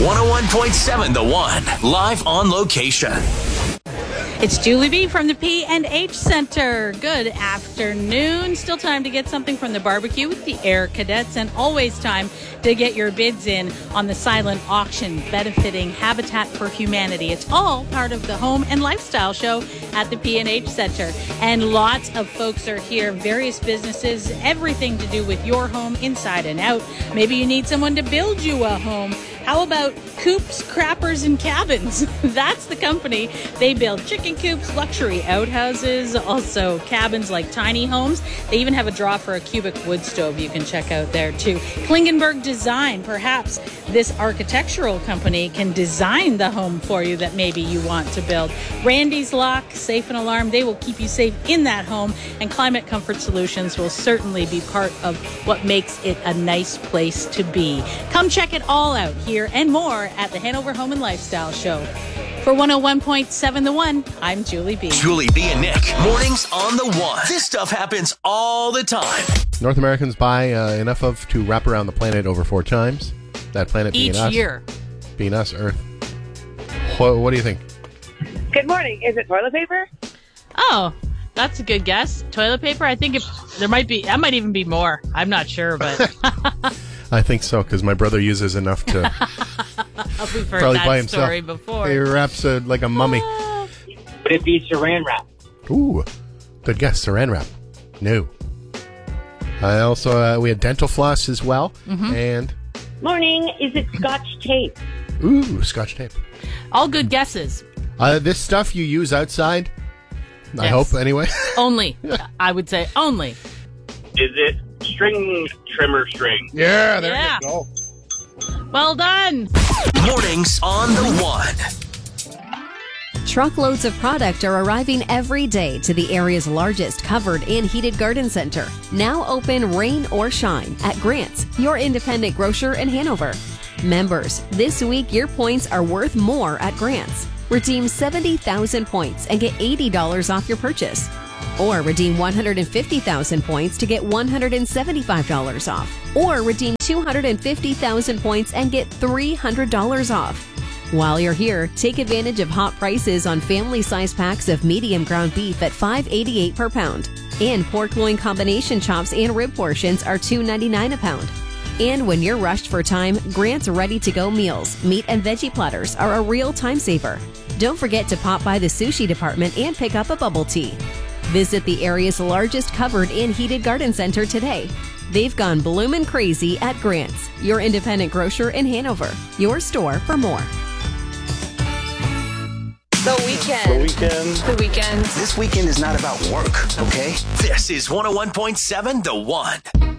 101.7 The One, live on location. It's Julie B from the P&H Center. Good afternoon. Still time to get something from the barbecue with the Air Cadets, and always time to get your bids in on the silent auction benefiting Habitat for Humanity. It's all part of the home and lifestyle show at the P&H Center. And lots of folks are here, various businesses, everything to do with your home inside and out. Maybe you need someone to build you a home. How about Coops, Crappers, and Cabins? That's the company. They build chicken coops, luxury outhouses, also cabins like tiny homes. They even have a draw for a cubic wood stove you can check out there too. Klingenberg Design. Perhaps this architectural company can design the home for you that maybe you want to build. Randy's Lock, Safe and Alarm. They will keep you safe in that home. And Climate Comfort Solutions will certainly be part of what makes it a nice place to be. Come check it all out here and more at the Hanover Home and Lifestyle Show. For 101.7 The One, I'm Julie B. Julie B and Nick, mornings on The One. This stuff happens all the time. North Americans buy enough of to wrap around the planet over 4 times. That planet being Each us. year. Being us, Earth. What do you think? Good morning. Is it toilet paper? Oh, that's a good guess. Toilet paper? I think that might even be more. I'm not sure, but... I think so, because my brother uses enough to We've heard probably that by himself. story before. He wraps like a mummy. Would it be saran wrap? Ooh, good guess. Saran wrap. No. I also, we had dental floss as well. Mm-hmm. And... Morning. Is it Scotch tape? Ooh, Scotch tape. All good guesses. This stuff you use outside, I Yes. hope, anyway. Only. I would say only. Is it string trimmer string? Yeah, there Yeah. you go. Well done. Mornings on The One. Truckloads of product are arriving every day to the area's largest covered and heated garden center. Now open rain or shine at Grant's, your independent grocer in Hanover. Members, this week your points are worth more at Grant's. Redeem 70,000 points and get $80 off your purchase. Or redeem 150,000 points to get $175 off. Or redeem 250,000 points and get $300 off. While you're here, take advantage of hot prices on family-size packs of medium ground beef at $5.88 per pound. And pork loin combination chops and rib portions are $2.99 a pound. And when you're rushed for time, Grant's ready-to-go meals, meat and veggie platters are a real time saver. Don't forget to pop by the sushi department and pick up a bubble tea. Visit the area's largest covered and heated garden center today. They've gone bloomin' crazy at Grant's, your independent grocer in Hanover. Your store for more. The weekend. This weekend is not about work, okay? This is 101.7 The One.